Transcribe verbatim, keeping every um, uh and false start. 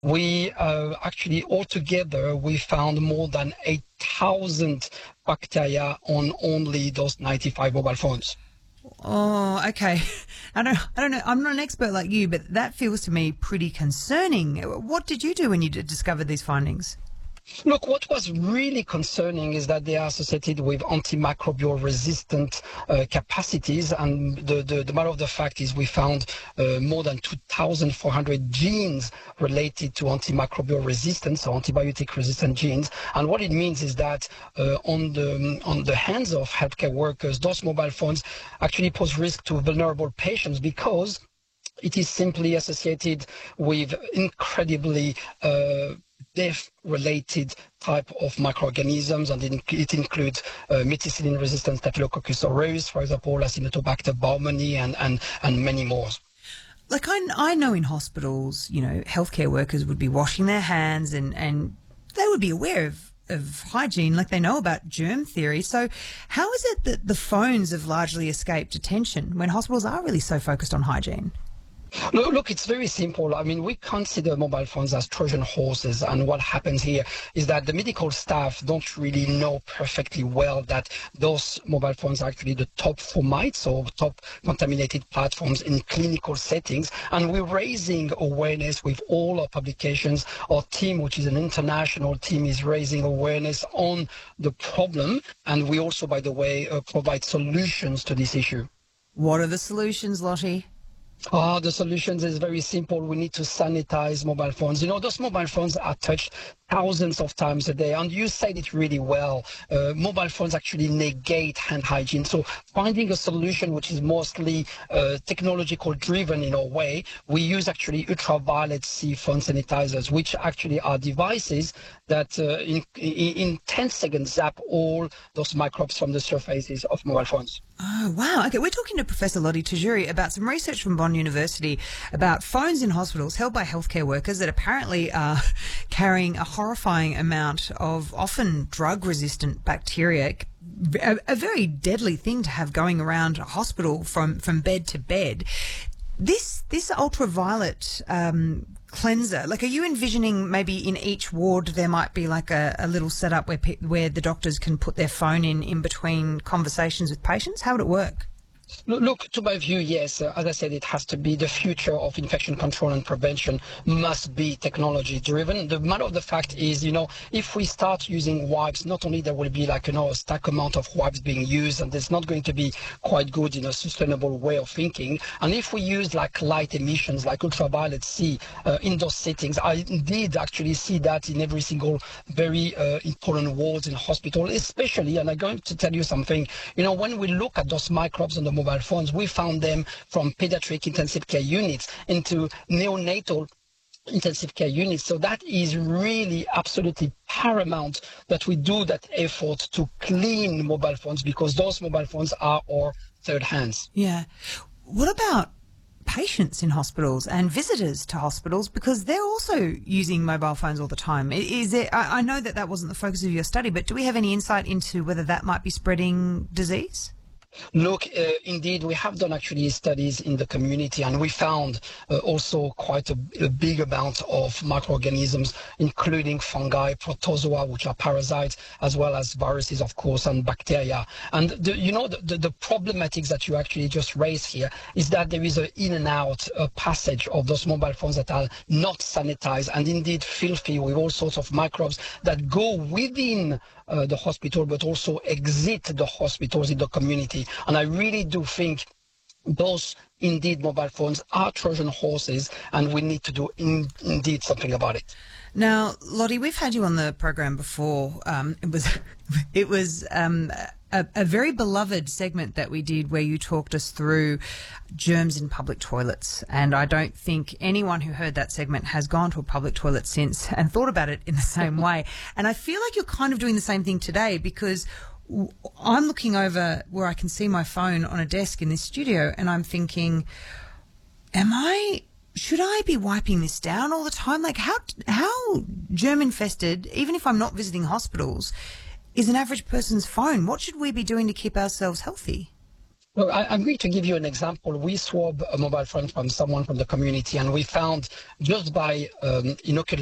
We uh, actually altogether we found more than eight thousand bacteria on only those ninety-five mobile phones. Oh, okay. I don't, I don't know. I'm not an expert like you, but that feels to me pretty concerning. What did you do when you d- discovered these findings? Look, what was really concerning is that they are associated with antimicrobial resistant uh, capacities. And the, the, the matter of the fact is we found uh, more than two thousand four hundred genes related to antimicrobial resistance or antibiotic resistant genes. And what it means is that uh, on, the, on the hands of healthcare workers, those mobile phones actually pose risk to vulnerable patients because it is simply associated with incredibly uh, death-related type of microorganisms, and it, it includes uh, methicillin-resistant Staphylococcus aureus, for example, Acinetobacter baumannii, and, and, and many more. Like I, I know in hospitals, you know, healthcare workers would be washing their hands and, and they would be aware of, of hygiene, like they know about germ theory. So how is it that the phones have largely escaped attention when hospitals are really so focused on hygiene? Look, look, it's very simple. I mean, we consider mobile phones as Trojan horses, and what happens here is that the medical staff don't really know perfectly well that those mobile phones are actually the top fomites or top contaminated platforms in clinical settings, and we're raising awareness with all our publications. Our team, which is an international team, is raising awareness on the problem, and we also, by the way, uh, provide solutions to this issue. What are the solutions, Lottie? Oh, the solutions is very simple. We need to sanitize mobile phones. You know, those mobile phones are touched thousands of times a day, and you said it really well. Uh, mobile phones actually negate hand hygiene. So finding a solution which is mostly uh, technological driven in a way, we use actually ultraviolet C phone sanitizers, which actually are devices that uh, in, in, in ten seconds zap all those microbes from the surfaces of mobile phones. Oh, wow. Okay, we're talking to Professor Lottie Tajuri about some research from Bond University about phones in hospitals held by healthcare workers that apparently are carrying a horrifying amount of often drug-resistant bacteria, a, a very deadly thing to have going around a hospital from, from bed to bed. This this ultraviolet um, cleanser, like, are you envisioning maybe in each ward there might be like a, a little setup where pe- where the doctors can put their phone in in between conversations with patients? How would it work? Look, to my view, yes. Uh, as I said, it has to be the future of infection control and prevention must be technology driven. The matter of the fact is, you know, if we start using wipes, not only there will be like, you know, a stack amount of wipes being used, and it's not going to be quite good in a sustainable way of thinking. And if we use like light emissions, like ultraviolet C uh, in those settings, I did actually see that in every single very uh, important wards in hospital, especially, and I'm going to tell you something, you know, when we look at those microbes on the mobile phones, we found them from pediatric intensive care units into neonatal intensive care units. So that is really absolutely paramount that we do that effort to clean mobile phones, because those mobile phones are our third hands. Yeah. What about patients in hospitals and visitors to hospitals, because they're also using mobile phones all the time? Is it? I, I know that that wasn't the focus of your study, but do we have any insight into whether that might be spreading disease? Look, uh, indeed, we have done actually studies in the community, and we found uh, also quite a, a big amount of microorganisms, including fungi, protozoa, which are parasites, as well as viruses, of course, and bacteria. And, the, you know, the, the, the problematics that you actually just raised here is that there is an in and out uh, passage of those mobile phones that are not sanitized and indeed filthy with all sorts of microbes that go within uh, the hospital, but also exit the hospitals in the community. And I really do think those indeed mobile phones are Trojan horses, and we need to do in, indeed something about it. Now, Lottie, we've had you on the program before. Um, it was, it was um, a, a very beloved segment that we did where you talked us through germs in public toilets. And I don't think anyone who heard that segment has gone to a public toilet since and thought about it in the same way. And I feel like you're kind of doing the same thing today, because I'm looking over where I can see my phone on a desk in this studio, and I'm thinking, am I, should I be wiping this down all the time? Like, how, how germ infested, even if I'm not visiting hospitals, is an average person's phone? What should we be doing to keep ourselves healthy? Well, I, I'm going to give you an example. We swapped a mobile phone from someone from the community, and we found just by um, inoculating